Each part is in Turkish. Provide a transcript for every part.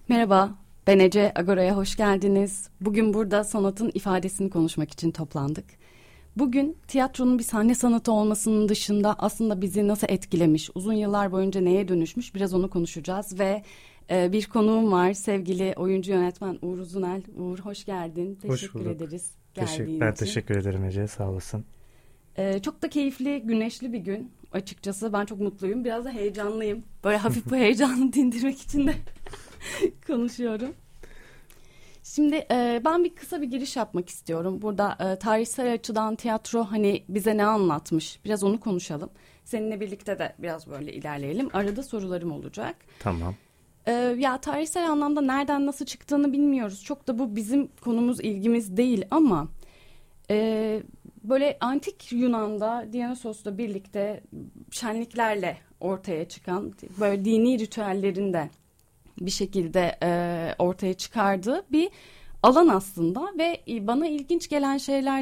Merhaba, ben Ece, Agora'ya hoş geldiniz. Bugün burada sanatın ifadesini konuşmak için toplandık. Bugün tiyatronun bir sahne sanatı olmasının dışında aslında bizi nasıl etkilemiş, uzun yıllar boyunca neye dönüşmüş biraz onu konuşacağız. Ve bir konuğum var, sevgili oyuncu yönetmen Uğur Uzunel. Uğur hoş geldin, teşekkür ederiz geldiğin için. Ben teşekkür ederim Ece, sağ olasın. Çok da keyifli, güneşli bir gün açıkçası. Ben çok mutluyum, biraz da heyecanlıyım. Böyle hafif bu heyecanı dindirmek için de konuşuyorum. Şimdi ben kısa bir giriş yapmak istiyorum. Burada tarihsel açıdan tiyatro hani bize ne anlatmış? Biraz onu konuşalım. Seninle birlikte de biraz böyle ilerleyelim. Arada sorularım olacak. Tamam. Ya tarihsel anlamda nereden nasıl çıktığını bilmiyoruz. Çok da bu bizim konumuz, ilgimiz değil ama böyle antik Yunan'da Dionysos'la birlikte şenliklerle ortaya çıkan böyle dini ritüellerinde bir şekilde ortaya çıkardığı bir alan aslında ve bana ilginç gelen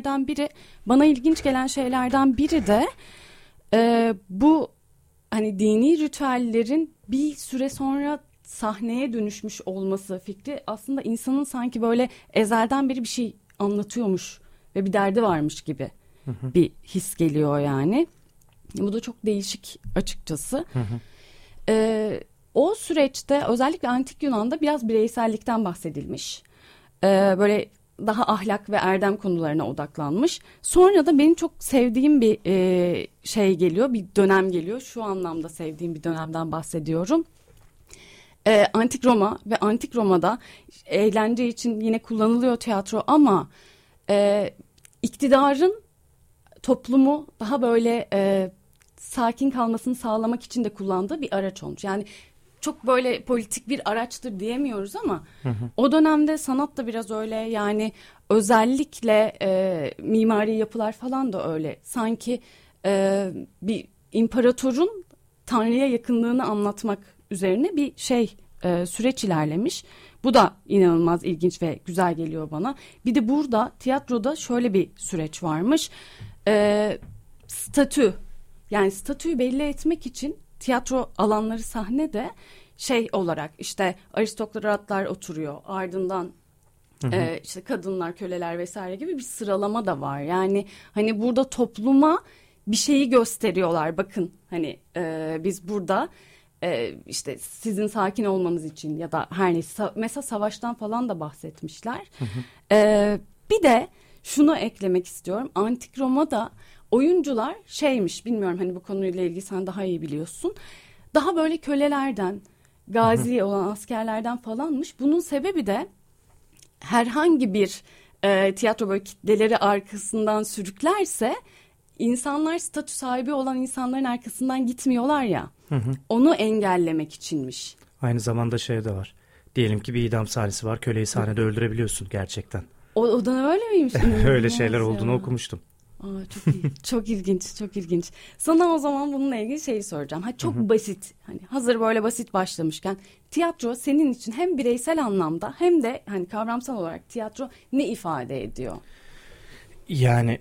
şeylerden biri de bu hani dini ritüellerin bir süre sonra sahneye dönüşmüş olması fikri aslında insanın sanki böyle ezelden beri bir şey anlatıyormuş ve bir derdi varmış gibi bir his geliyor yani. Bu da çok değişik açıkçası. O süreçte özellikle Antik Yunan'da biraz bireysellikten bahsedilmiş. Böyle daha ahlak ve erdem konularına odaklanmış. Sonra da benim çok sevdiğim bir şey geliyor, bir dönem geliyor. Şu anlamda sevdiğim bir dönemden bahsediyorum. Antik Roma ve Antik Roma'da eğlence için yine kullanılıyor tiyatro ama iktidarın toplumu daha böyle sakin kalmasını sağlamak için de kullandığı bir araç olmuş. Yani çok böyle politik bir araçtır diyemiyoruz ama o dönemde sanat da biraz öyle yani özellikle mimari yapılar falan da öyle. Sanki bir imparatorun Tanrı'ya yakınlığını anlatmak üzerine bir süreç ilerlemiş. Bu da inanılmaz ilginç ve güzel geliyor bana. Bir de burada tiyatroda şöyle bir süreç varmış. Statü yani statüyü belli etmek için tiyatro alanları sahnede olarak işte aristokratlar oturuyor ardından işte kadınlar, köleler vesaire gibi bir sıralama da var. Yani hani burada topluma bir şeyi gösteriyorlar. Bakın hani biz burada işte sizin sakin olmanız için ya da her neyse mesela savaştan falan da bahsetmişler. Bir de şunu eklemek istiyorum. Antik Roma'da oyuncular bilmiyorum hani bu konuyla ilgili sen daha iyi biliyorsun. Daha böyle kölelerden, gazi olan askerlerden falanmış. Bunun sebebi de herhangi bir tiyatro böyle kitleleri arkasından sürüklerse insanlar statü sahibi olan insanların arkasından gitmiyorlar ya. Onu engellemek içinmiş. Aynı zamanda de var. Diyelim ki bir idam sahnesi var. Köleyi sahnede öldürebiliyorsun gerçekten. O da öyle miymiş? Öyle şeyler olduğunu okumuştum. Çok iyi. Çok ilginç, çok ilginç. Sana o zaman bununla ilgili soracağım. Çok basit. Hani hazır böyle basit başlamışken tiyatro senin için hem bireysel anlamda hem de hani kavramsal olarak tiyatro ne ifade ediyor? Yani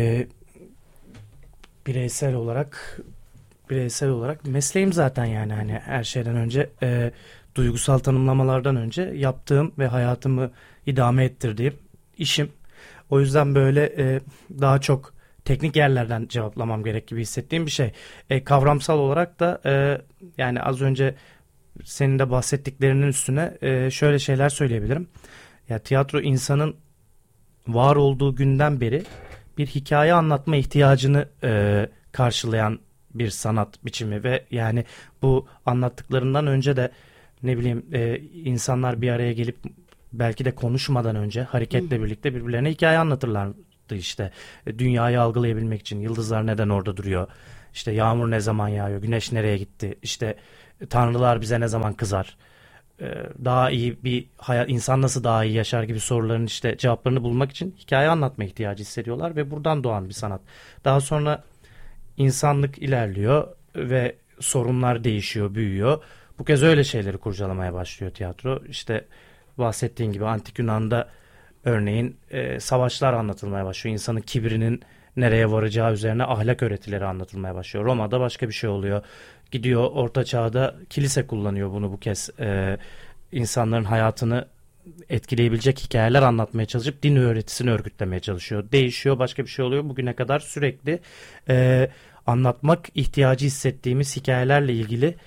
bireysel olarak mesleğim zaten yani hani her şeyden önce duygusal tanımlamalardan önce yaptığım ve hayatımı idame ettirdiğim işim. O yüzden böyle daha çok teknik yerlerden cevaplamam gerek gibi hissettiğim bir şey. Kavramsal olarak da yani az önce senin de bahsettiklerinin üstüne şöyle şeyler söyleyebilirim. Ya tiyatro insanın var olduğu günden beri bir hikaye anlatma ihtiyacını karşılayan bir sanat biçimi ve yani bu anlattıklarından önce de ne bileyim insanlar bir araya gelip belki de konuşmadan önce hareketle birlikte birbirlerine hikaye anlatırlardı işte. Dünyayı algılayabilmek için yıldızlar neden orada duruyor? İşte yağmur ne zaman yağıyor? Güneş nereye gitti? İşte tanrılar bize ne zaman kızar? Daha iyi bir hayat, insan nasıl daha iyi yaşar gibi soruların işte cevaplarını bulmak için hikaye anlatma ihtiyacı hissediyorlar ve buradan doğan bir sanat. Daha sonra insanlık ilerliyor ve sorunlar değişiyor, büyüyor. Bu kez öyle şeyleri kurcalamaya başlıyor tiyatro. İşte bahsettiğin gibi Antik Yunan'da örneğin savaşlar anlatılmaya başlıyor. İnsanın kibrinin nereye varacağı üzerine ahlak öğretileri anlatılmaya başlıyor. Roma'da başka bir şey oluyor. Gidiyor Orta Çağ'da kilise kullanıyor bunu bu kez insanların hayatını etkileyebilecek hikayeler anlatmaya çalışıp din öğretisini örgütlemeye çalışıyor. Değişiyor, başka bir şey oluyor. Bugüne kadar sürekli anlatmak ihtiyacı hissettiğimiz hikayelerle ilgili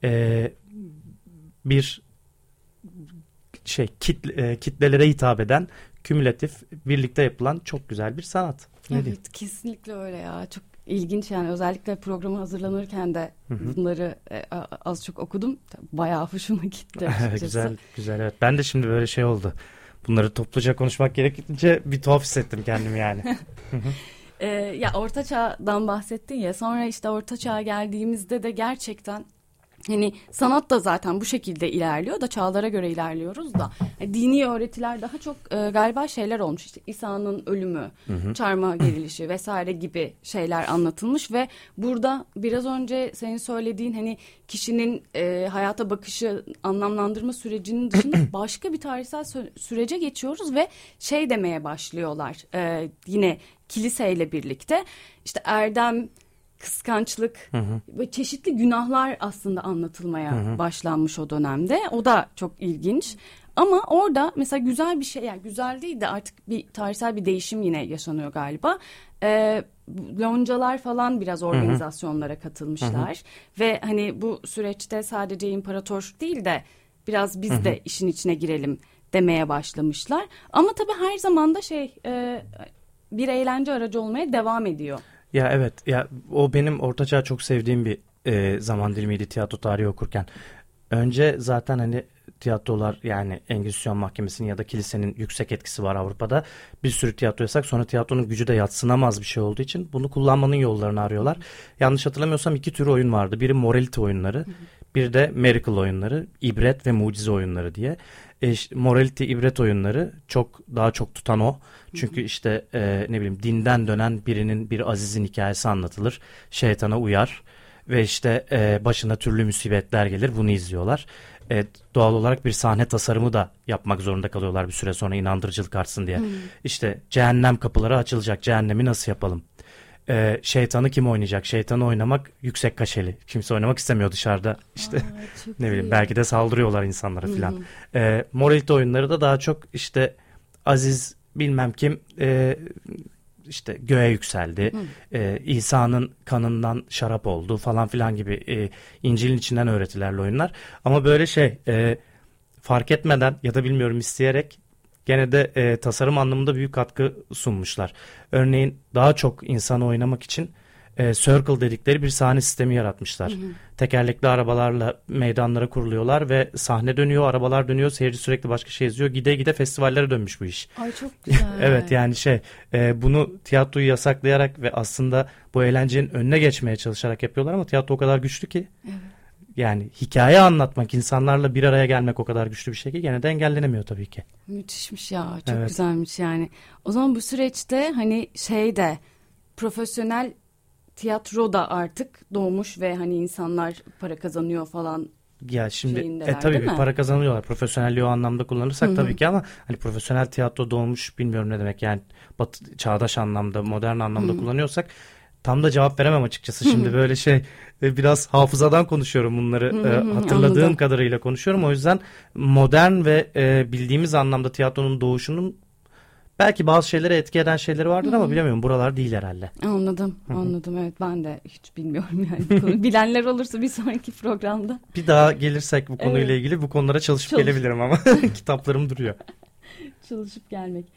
bir kitlelere hitap eden, kümülatif, birlikte yapılan çok güzel bir sanat. Evet, kesinlikle öyle ya. Çok ilginç yani, özellikle programı hazırlanırken de bunları az çok okudum. Bayağı hoşuma gitti açıkçası. Güzel evet. Ben de şimdi böyle şey oldu. Bunları topluca konuşmak gerekince bir tuhaf hissettim kendimi yani. Ya Orta Çağ'dan bahsettin ya, sonra işte Orta Çağ'a geldiğimizde de gerçekten hani sanat da zaten bu şekilde ilerliyor da, çağlara göre ilerliyoruz da dini öğretiler daha çok galiba şeyler olmuş, işte İsa'nın ölümü, çarmıha gerilişi vesaire gibi şeyler anlatılmış ve burada biraz önce senin söylediğin hani kişinin hayata bakışı, anlamlandırma sürecinin dışında başka bir tarihsel sürece geçiyoruz ve şey demeye başlıyorlar yine kiliseyle birlikte, işte erdem, kıskançlık ve çeşitli günahlar aslında anlatılmaya başlanmış o dönemde. O da çok ilginç. Ama orada mesela güzel bir şey, yani güzel değil de artık bir tarihsel bir değişim yine yaşanıyor galiba. Loncalar falan biraz organizasyonlara katılmışlar. Ve hani bu süreçte sadece imparator değil de biraz biz de işin içine girelim demeye başlamışlar. Ama tabii her zaman da bir eğlence aracı olmaya devam ediyor. Ya evet, ya o benim Ortaçağ çok sevdiğim bir zaman dilimiydi tiyatro tarihi okurken. Önce zaten hani tiyatrolar, yani Engizisyon Mahkemesi'nin ya da kilisenin yüksek etkisi var Avrupa'da. Bir sürü tiyatro yasak, sonra tiyatronun gücü de yadsınamaz bir şey olduğu için bunu kullanmanın yollarını arıyorlar. Yanlış hatırlamıyorsam 2 tür oyun vardı. Biri morality oyunları, bir de miracle oyunları, ibret ve mucize oyunları diye. Morality, ibret oyunları daha çok tutan o. Çünkü işte ne bileyim, dinden dönen birinin, bir azizin hikayesi anlatılır. Şeytana uyar ve işte başına türlü musibetler gelir. Bunu izliyorlar. Doğal olarak bir sahne tasarımı da yapmak zorunda kalıyorlar bir süre sonra, inandırıcılık artsın diye. İşte cehennem kapıları açılacak. Cehennemi nasıl yapalım? Şeytanı kim oynayacak? Şeytanı oynamak yüksek kaşeli. Kimse oynamak istemiyor dışarıda. İşte ne bileyim, belki de saldırıyorlar insanlara filan. Morality oyunları da daha çok işte aziz bilmem kim işte göğe yükseldi. İsa'nın kanından şarap oldu falan filan gibi İncil'in içinden öğretilerle oyunlar. Ama böyle fark etmeden ya da bilmiyorum isteyerek gene de tasarım anlamında büyük katkı sunmuşlar. Örneğin daha çok insanı oynamak için circle dedikleri bir sahne sistemi yaratmışlar. Tekerlekli arabalarla meydanlara kuruluyorlar ve sahne dönüyor, arabalar dönüyor, seyirci sürekli başka şey izliyor. Gide gide festivallere dönmüş bu iş. Ay çok güzel. Evet yani bunu tiyatroyu yasaklayarak ve aslında bu eğlencenin önüne geçmeye çalışarak yapıyorlar ama tiyatro o kadar güçlü ki. Evet. Yani hikaye anlatmak, insanlarla bir araya gelmek o kadar güçlü bir şey ki gene de engellenemiyor tabii ki. Müthişmiş ya, çok güzelmiş yani. O zaman bu süreçte hani profesyonel tiyatro da artık doğmuş ve hani insanlar para kazanıyor falan. Ya şimdi tabii bir para kazanıyorlar. Profesyonelliği o anlamda kullanırsak tabii ki, ama hani profesyonel tiyatro doğmuş, bilmiyorum ne demek yani, çağdaş anlamda, modern anlamda kullanıyorsak tam da cevap veremem açıkçası. Şimdi böyle biraz hafızadan konuşuyorum bunları. Hatırladığım anladım. Kadarıyla konuşuyorum. O yüzden modern ve bildiğimiz anlamda tiyatronun doğuşunun belki bazı şeylere etki eden şeyleri vardır ama bilemiyorum. Buralar değil herhalde. Anladım. Evet, ben de hiç bilmiyorum yani. Bilenler olursa bir sonraki programda. Bir daha gelirsek bu konuyla ilgili bu konulara çalışıp gelebilirim ama kitaplarım duruyor. Çalışıp gelmek.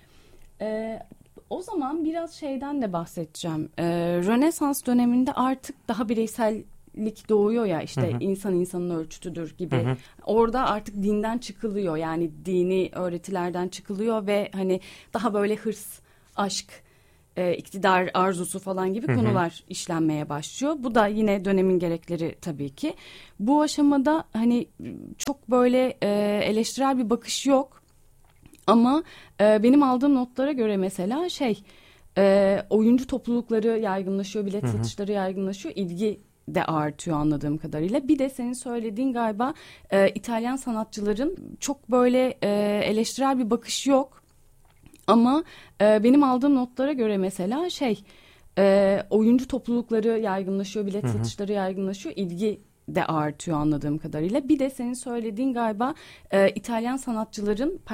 O zaman biraz şeyden de bahsedeceğim. Rönesans döneminde artık daha bireysellik doğuyor ya, işte insan insanın ölçütüdür gibi. Orada artık dinden çıkılıyor, yani dini öğretilerden çıkılıyor ve hani daha böyle hırs, aşk, iktidar arzusu falan gibi konular işlenmeye başlıyor. Bu da yine dönemin gerekleri tabii ki. Bu aşamada hani çok böyle eleştirel bir bakış yok. Ama benim aldığım notlara göre mesela oyuncu toplulukları yaygınlaşıyor, bilet satışları yaygınlaşıyor, ilgi de artıyor anladığım kadarıyla. Bir de senin söylediğin galiba İtalyan sanatçıların çok böyle eleştirel bir bakış yok. Ama benim aldığım notlara göre mesela oyuncu toplulukları yaygınlaşıyor, bilet satışları yaygınlaşıyor, ilgi de artıyor anladığım kadarıyla. Bir de senin söylediğin galiba İtalyan sanatçıların